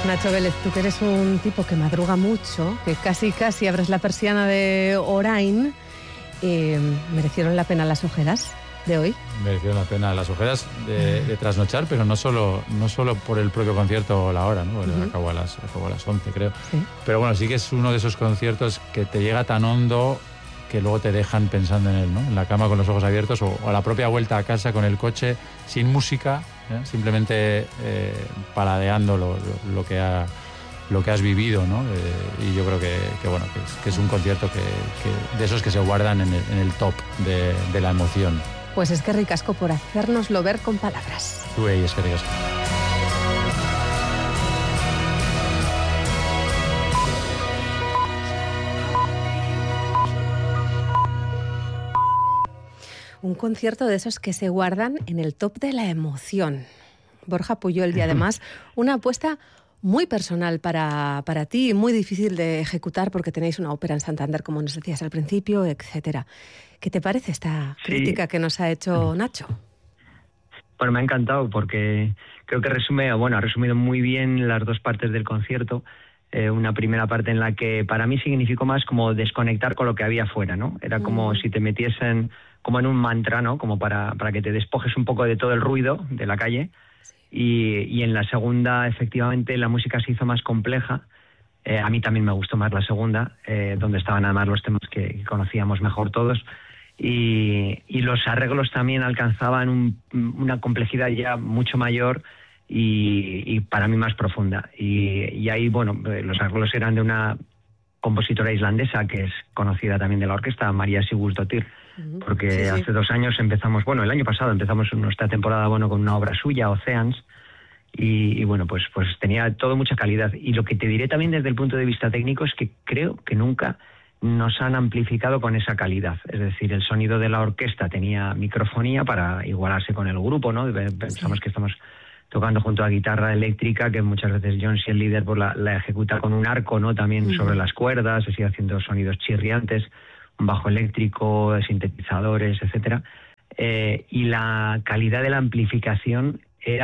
Nacho Vélez, tú que eres un tipo que madruga mucho, que casi abres la persiana de Orain, ¿merecieron la pena las ojeras de hoy? Merecieron la pena las ojeras de trasnochar, pero no solo por el propio concierto o la hora, ¿no? Acabó a las 11, creo. Sí. Pero bueno, sí que es uno de esos conciertos que te llega tan hondo que luego te dejan pensando en él, ¿no? En la cama con los ojos abiertos o a la propia vuelta a casa con el coche sin música, simplemente paladeando lo que has vivido, ¿no? Y yo creo que es un concierto que de esos que se guardan en el top de la emoción. Pues es que ricasco por hacérnoslo ver con palabras. Es que ricasco. Un concierto de esos que se guardan en el top de la emoción. Borja Puyol, y además una apuesta muy personal para ti, muy difícil de ejecutar porque tenéis una ópera en Santander, como nos decías al principio, etcétera. ¿Qué te parece esta crítica que nos ha hecho Nacho? Bueno, me ha encantado porque creo que ha resumido muy bien las dos partes del concierto. Una primera parte en la que para mí significó más como desconectar con lo que había fuera, ¿no? Era como si te metiesen como en un mantra, ¿no? Como para que te despojes un poco de todo el ruido de la calle. Y en la segunda, efectivamente, la música se hizo más compleja. A mí también me gustó más la segunda, donde estaban además los temas que conocíamos mejor todos. Y los arreglos también alcanzaban una complejidad ya mucho mayor y para mí más profunda. Y ahí, los arreglos eran de una compositora islandesa que es conocida también de la orquesta, María Sigurðardóttir, porque hace 2 años empezamos, el año pasado empezamos nuestra temporada con una obra suya, Oceans, y pues tenía todo mucha calidad. Y lo que te diré también desde el punto de vista técnico es que creo que nunca nos han amplificado con esa calidad. Es decir, el sonido de la orquesta tenía microfonía para igualarse con el grupo, ¿no? Pensamos que estamos tocando junto a guitarra eléctrica, que muchas veces John, si el líder, pues la ejecuta con un arco, ¿no? También sobre las cuerdas, así haciendo sonidos chirriantes, un bajo eléctrico, sintetizadores, etcétera. Y la calidad de la amplificación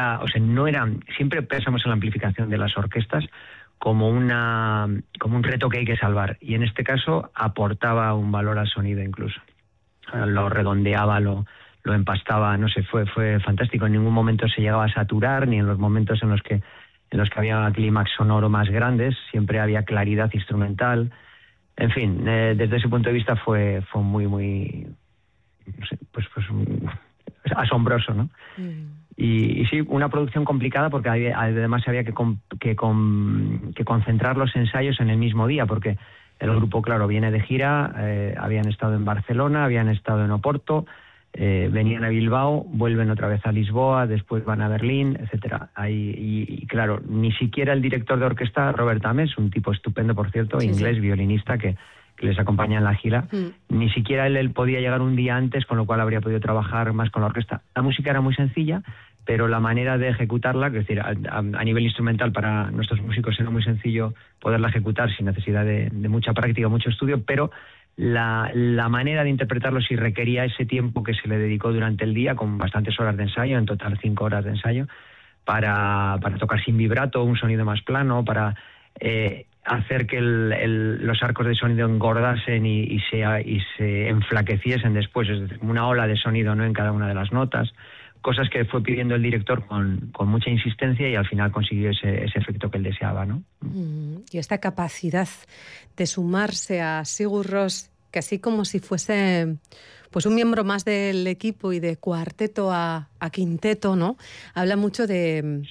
siempre pensamos en la amplificación de las orquestas como un reto que hay que salvar, y en este caso aportaba un valor al sonido incluso. Lo redondeaba, lo empastaba, no sé, fue fantástico. En ningún momento se llegaba a saturar, ni en los momentos en los que había clímax sonoro más grandes, siempre había claridad instrumental. En fin, desde ese punto de vista fue muy, muy, no sé, pues asombroso, ¿no? Y sí, una producción complicada porque además había que concentrar los ensayos en el mismo día, porque el grupo, claro, viene de gira, habían estado en Barcelona, habían estado en Oporto, venían a Bilbao, vuelven otra vez a Lisboa, después van a Berlín, etcétera. Y claro, ni siquiera el director de orquesta, Robert Ames, un tipo estupendo, por cierto, inglés, violinista, que les acompaña en la gira, ni siquiera él podía llegar un día antes, con lo cual habría podido trabajar más con la orquesta. La música era muy sencilla, pero la manera de ejecutarla, es decir, a nivel instrumental para nuestros músicos era muy sencillo poderla ejecutar sin necesidad de mucha práctica, mucho estudio, pero la manera de interpretarlo sí requería ese tiempo que se le dedicó durante el día, con bastantes horas de ensayo, en total 5 horas de ensayo, para tocar sin vibrato, un sonido más plano, para hacer que los arcos de sonido engordasen y se enflaqueciesen después, es decir, una ola de sonido, ¿no?, en cada una de las notas. Cosas que fue pidiendo el director con mucha insistencia y al final consiguió ese efecto que él deseaba, ¿no? Y esta capacidad de sumarse a Sigur Rós, que así como si fuese pues un miembro más del equipo y de cuarteto a quinteto, ¿no? Habla mucho de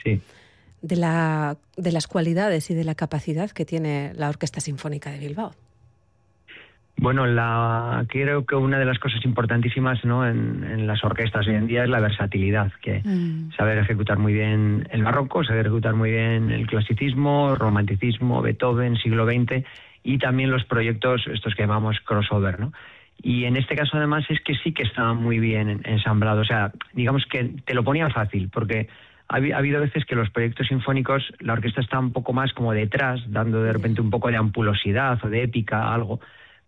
las cualidades y de la capacidad que tiene la Orquesta Sinfónica de Bilbao. Bueno, creo que una de las cosas importantísimas, ¿no?, en las orquestas hoy en día es la versatilidad, que saber ejecutar muy bien el barroco, saber ejecutar muy bien el clasicismo, romanticismo, Beethoven, siglo XX, y también los proyectos estos que llamamos crossover, ¿no? Y en este caso además es que sí que estaba muy bien ensamblado, o sea, digamos que te lo ponía fácil, porque ha habido veces que los proyectos sinfónicos, la orquesta está un poco más como detrás, dando de repente un poco de ampulosidad o de épica, algo.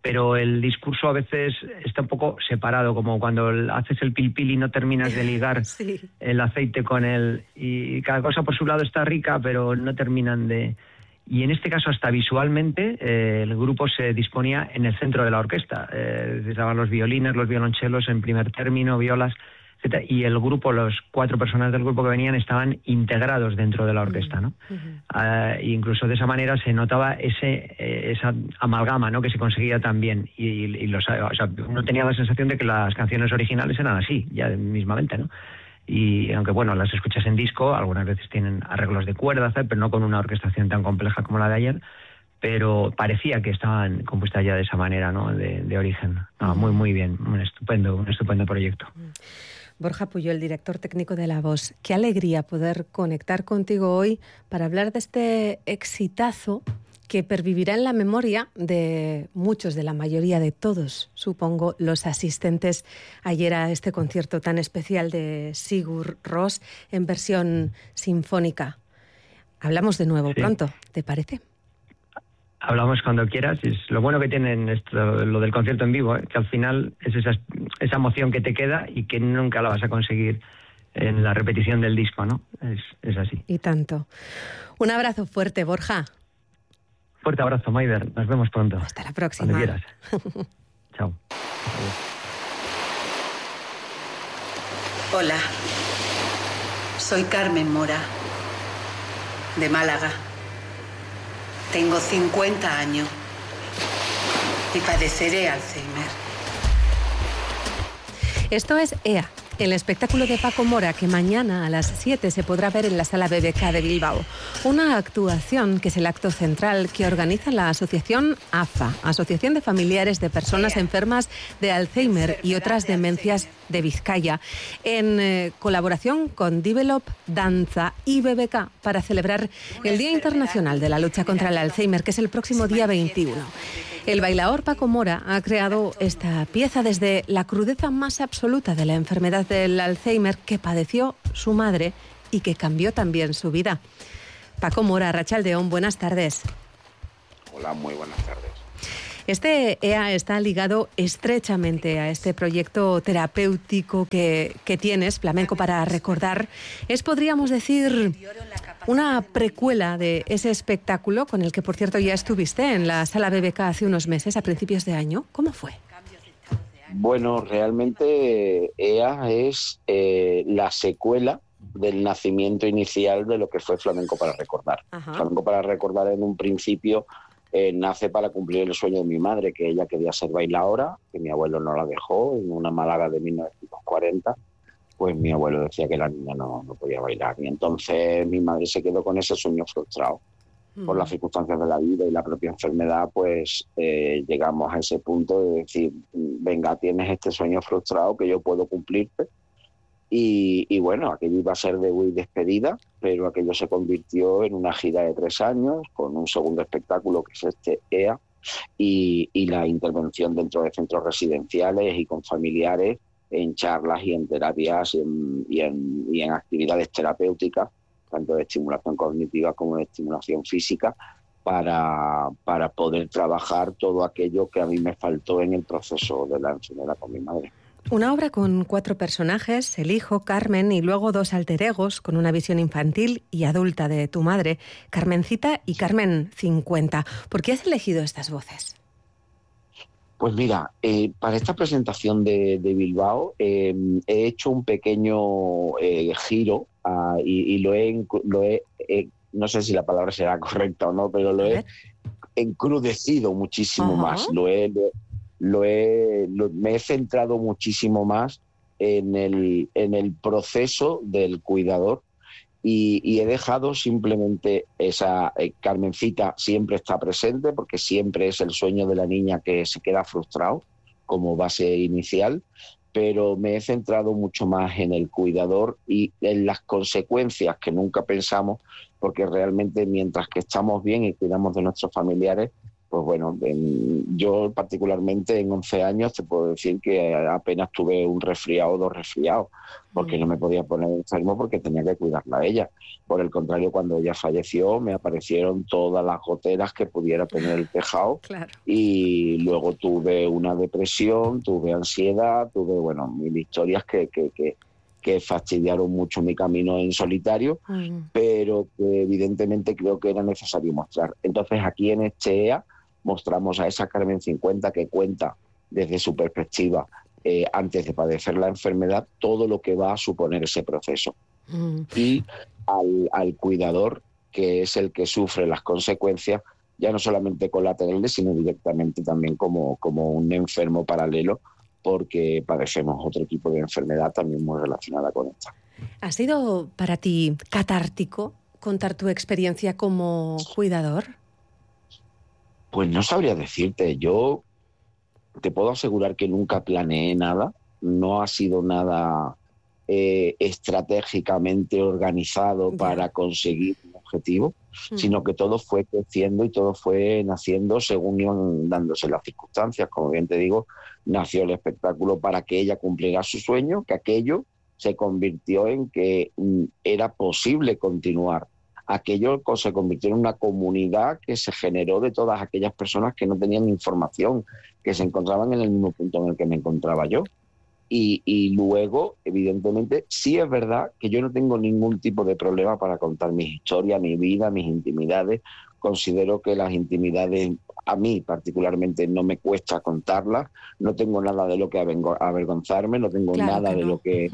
pero el discurso a veces está un poco separado, como cuando haces el pil pil y no terminas de ligar sí. el aceite con él, y cada cosa por su lado está rica, pero no terminan de... Y en este caso, hasta visualmente, el grupo se disponía en el centro de la orquesta. Estaban los violines, los violonchelos en primer término, violas, etcétera, y el grupo, los 4 personas del grupo que venían, estaban integrados dentro de la orquesta, ¿no? Incluso de esa manera se notaba esa amalgama, ¿no?, que se conseguía también. O sea, uno tenía la sensación de que las canciones originales eran así, ya mismamente, ¿no? Y aunque, bueno, las escuchas en disco, algunas veces tienen arreglos de cuerda, pero no con una orquestación tan compleja como la de ayer, pero parecía que estaban compuestas ya de esa manera, ¿no?, de origen. Muy, muy bien, un estupendo proyecto. Borja Puyol, director técnico de La Voz. Qué alegría poder conectar contigo hoy para hablar de este exitazo que pervivirá en la memoria de muchos, de la mayoría de todos, supongo, los asistentes ayer a este concierto tan especial de Sigur Rós en versión sinfónica. Hablamos de nuevo pronto, ¿te parece? Hablamos cuando quieras. Es lo bueno que tienen lo del concierto en vivo, que al final es esa emoción que te queda y que nunca la vas a conseguir en la repetición del disco, ¿no? Es así. Y tanto. Un abrazo fuerte, Borja. Fuerte abrazo, Maider. Nos vemos pronto. Hasta la próxima. Cuando quieras. Chao. Hola. Soy Carmen Mora, de Málaga. Tengo 50 años y padeceré Alzheimer. Esto es EA, el espectáculo de Paco Mora, que mañana a las 7 se podrá ver en la Sala BBK de Bilbao. Una actuación que es el acto central que organiza la asociación AFA, Asociación de Familiares de Personas Enfermas de Alzheimer y otras demencias de Vizcaya, en colaboración con Develop, Danza y BBK, para celebrar el Día Internacional de la Lucha contra el Alzheimer, que es el próximo día 21. El bailaor Paco Mora ha creado esta pieza desde la crudeza más absoluta de la enfermedad del Alzheimer que padeció su madre y que cambió también su vida. Paco Mora, Arratsaldeon, buenas tardes. Hola, muy buenas tardes. Este EA está ligado estrechamente a este proyecto terapéutico que tienes, Flamenco para Recordar. Es, podríamos decir, una precuela de ese espectáculo con el que, por cierto, ya estuviste en la Sala BBK hace unos meses, a principios de año. ¿Cómo fue? Bueno, realmente EA es la secuela del nacimiento inicial de lo que fue Flamenco para Recordar. Ajá. Flamenco para Recordar en un principio nace para cumplir el sueño de mi madre, que ella quería ser bailaora, que mi abuelo no la dejó. En una Málaga de 1940, pues mi abuelo decía que la niña no podía bailar. Y entonces mi madre se quedó con ese sueño frustrado. Por las circunstancias de la vida y la propia enfermedad, pues llegamos a ese punto de decir, venga, tienes este sueño frustrado que yo puedo cumplirte. Y bueno, aquello iba a ser de muy despedida, pero aquello se convirtió en una gira de 3 años, con un segundo espectáculo que es este EA, y la intervención dentro de centros residenciales y con familiares en charlas y en terapias y en actividades terapéuticas, tanto de estimulación cognitiva como de estimulación física, para poder trabajar todo aquello que a mí me faltó en el proceso de la enfermedad con mi madre. Una obra con 4 personajes, el hijo, Carmen, y luego 2 alter egos con una visión infantil y adulta de tu madre, Carmencita y Carmen 50. ¿Por qué has elegido estas voces? Pues mira, para esta presentación de Bilbao he hecho un pequeño giro y lo he no sé si la palabra será correcta o no, pero lo he encrudecido muchísimo más. Me he centrado muchísimo más en el proceso del cuidador y he dejado simplemente esa Carmencita siempre está presente porque siempre es el sueño de la niña que se queda frustrado como base inicial, pero me he centrado mucho más en el cuidador y en las consecuencias que nunca pensamos, porque realmente mientras que estamos bien y cuidamos de nuestros familiares, Pues bueno, yo particularmente en 11 años te puedo decir que apenas tuve un resfriado o 2 resfriados, porque no me podía poner enfermo porque tenía que cuidarla a ella. Por el contrario, cuando ella falleció me aparecieron todas las goteras que pudiera tener el tejado. Claro. Y luego tuve una depresión, tuve ansiedad, tuve, bueno, mil historias que fastidiaron mucho mi camino en solitario, pero que evidentemente creo que era necesario mostrar. Entonces aquí en este EA mostramos a esa Carmen 50 que cuenta desde su perspectiva, antes de padecer la enfermedad, todo lo que va a suponer ese proceso. Y al cuidador, que es el que sufre las consecuencias, ya no solamente colaterales, sino directamente también como un enfermo paralelo, porque padecemos otro tipo de enfermedad también muy relacionada con esta. ¿Ha sido para ti catártico contar tu experiencia como cuidador? Pues no sabría decirte. Yo te puedo asegurar que nunca planeé nada. No ha sido nada estratégicamente organizado para conseguir un objetivo, sino que todo fue creciendo y todo fue naciendo según iban dándose las circunstancias. Como bien te digo, nació el espectáculo para que ella cumpliera su sueño, que aquello se convirtió en que era posible continuar. Aquello se convirtió en una comunidad que se generó de todas aquellas personas que no tenían información, que se encontraban en el mismo punto en el que me encontraba yo. Y luego, evidentemente, sí es verdad que yo no tengo ningún tipo de problema para contar mis historias, mi vida, mis intimidades. Considero que las intimidades, a mí particularmente, no me cuesta contarlas. No tengo nada de lo que avergonzarme, no tengo nada de lo que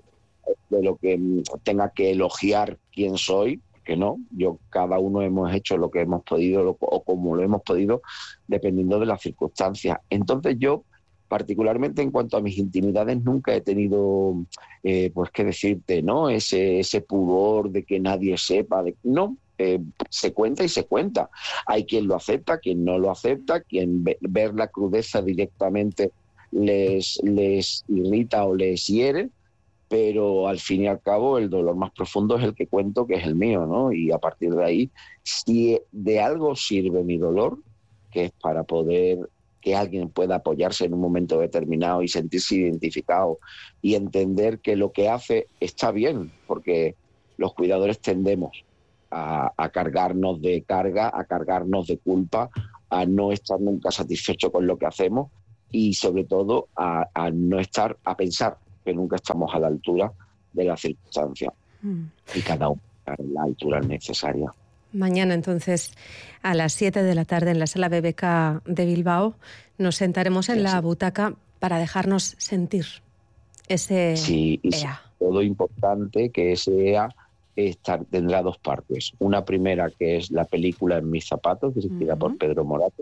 tenga que elogiar quién soy, que no. Cada uno hemos hecho lo que hemos podido o como lo hemos podido, dependiendo de las circunstancias. Entonces yo, particularmente en cuanto a mis intimidades, nunca he tenido, pues qué decirte, ¿no? Ese pudor de que nadie sepa. No, se cuenta y se cuenta. Hay quien lo acepta, quien no lo acepta, quien ver la crudeza directamente les irrita o les hiere, pero al fin y al cabo el dolor más profundo es el que cuento, que es el mío, ¿no? Y a partir de ahí, si de algo sirve mi dolor, que es para poder que alguien pueda apoyarse en un momento determinado y sentirse identificado y entender que lo que hace está bien, porque los cuidadores tendemos a cargarnos de carga, a cargarnos de culpa, a no estar nunca satisfechos con lo que hacemos y sobre todo a pensar que nunca estamos a la altura de las circunstancias y cada uno a la altura necesaria. Mañana, entonces, a las 7 de la tarde en la Sala BBK de Bilbao, nos sentaremos en la butaca para dejarnos sentir ese sí, y EA. Todo importante que ese EA tendrá 2 partes. Una primera, que es la película En mis zapatos, dirigida por Pedro Morato,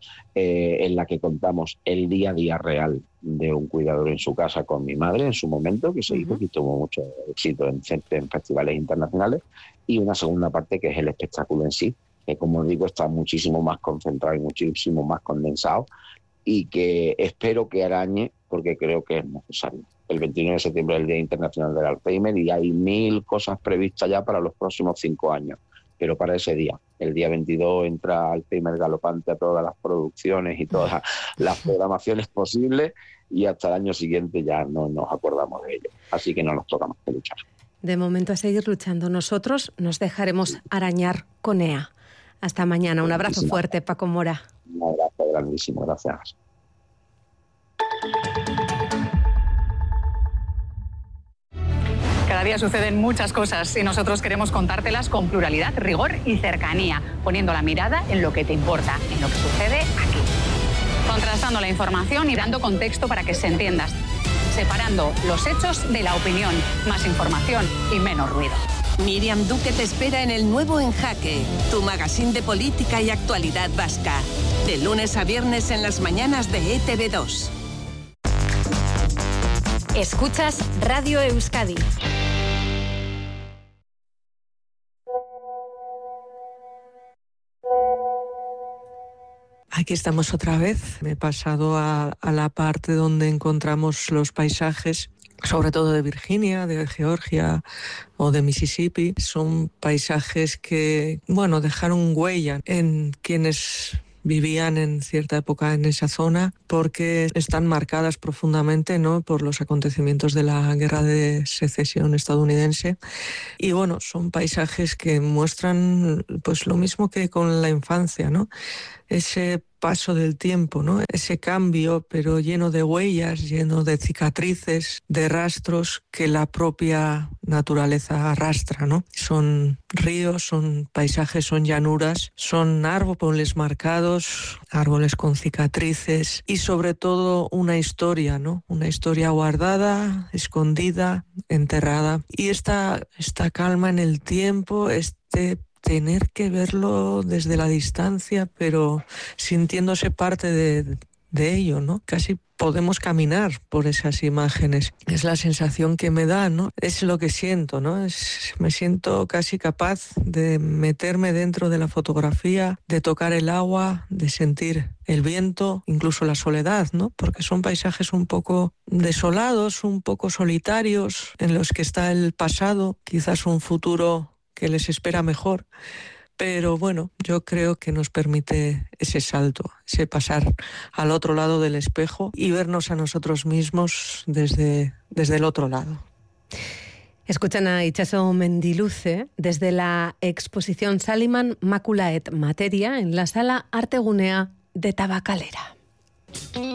en la que contamos el día a día real de un cuidador en su casa con mi madre en su momento, que se hizo, que tuvo mucho éxito en festivales internacionales, y una segunda parte que es el espectáculo en sí, que como digo está muchísimo más concentrado y muchísimo más condensado y que espero que arañe, porque creo que es necesario. El 29 de septiembre es el Día Internacional del Alzheimer y hay 1000 cosas previstas ya para los próximos 5 años. Pero para ese día, el día 22, entra Alzheimer galopante a todas las producciones y todas las programaciones posibles y hasta el año siguiente ya no nos acordamos de ello. Así que no nos toca más que luchar. De momento a seguir luchando. Nosotros nos dejaremos arañar con EA. Hasta mañana. Un abrazo fuerte, Paco Mora. Un abrazo grandísimo. Gracias. Cada día suceden muchas cosas y nosotros queremos contártelas con pluralidad, rigor y cercanía, poniendo la mirada en lo que te importa, en lo que sucede aquí. Contrastando la información y dando contexto para que se entiendas. Separando los hechos de la opinión. Más información y menos ruido. Miriam Duque te espera en el nuevo En Jaque, tu magazín de política y actualidad vasca. De lunes a viernes en las mañanas de ETV2. Escuchas Radio Euskadi. Aquí estamos otra vez. Me he pasado a la parte donde encontramos los paisajes, sobre todo de Virginia, de Georgia o de Mississippi. Son paisajes que, dejaron huella en quienes vivían en cierta época en esa zona, porque están marcadas profundamente, ¿no?, por los acontecimientos de la Guerra de Secesión estadounidense. Y bueno, son paisajes que muestran pues lo mismo que con la infancia, ¿no? Ese paso del tiempo, ¿no? Ese cambio, pero lleno de huellas, lleno de cicatrices, de rastros que la propia naturaleza arrastra, ¿no? Son ríos, son paisajes, son llanuras, son árboles marcados, árboles con cicatrices y sobre todo una historia, ¿no? Una historia guardada, escondida, enterrada. Y esta calma en el tiempo, tener que verlo desde la distancia, pero sintiéndose parte de ello, ¿no? Casi podemos caminar por esas imágenes. Es la sensación que me da, ¿no? Es lo que siento, ¿no? Me siento casi capaz de meterme dentro de la fotografía, de tocar el agua, de sentir el viento, incluso la soledad, ¿no? Porque son paisajes un poco desolados, un poco solitarios, en los que está el pasado, quizás un futuro que les espera mejor, pero bueno, yo creo que nos permite ese salto, ese pasar al otro lado del espejo y vernos a nosotros mismos desde el otro lado. Escuchan a Itxaso Mendiluze desde la exposición Saliman Makula et Materia en la Sala Artegunea de Tabakalera.